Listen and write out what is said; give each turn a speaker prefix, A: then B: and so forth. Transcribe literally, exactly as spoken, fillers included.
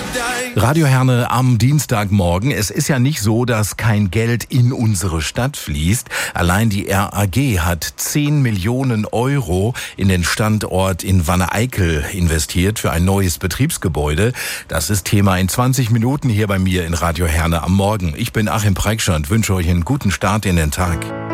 A: Radio Herne am Dienstagmorgen. Es ist ja nicht so, dass kein Geld in unsere Stadt fließt. Allein die R A G hat zehn Millionen Euro in den Standort in Wanne-Eickel investiert für ein neues Betriebsgebäude. Das ist Thema in zwanzig Minuten hier bei mir in Radio Herne am Morgen. Ich bin Achim Preikschand, wünsche euch einen guten Start in den Tag.